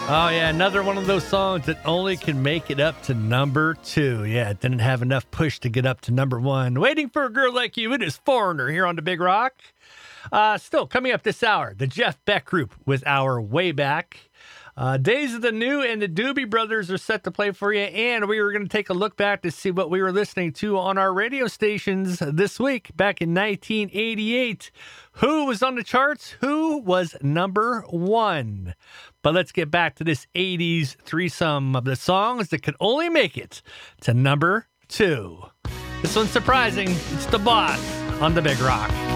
Oh, yeah, another one of those songs that only can make it up to number 2. Yeah, it didn't have enough push to get up to number 1. Waiting for a Girl Like You, it is Foreigner here on the Big Rock. Still coming up this hour, the Jeff Beck Group with our Way Back. Days of the New and the Doobie Brothers are set to play for you, and we were going to take a look back to see what we were listening to on our radio stations this week, back in 1988. Who was on the charts? Who was number 1? But let's get back to this 80s threesome of the songs that could only make it to number 2. This one's surprising. It's The Boss on the Big Rock.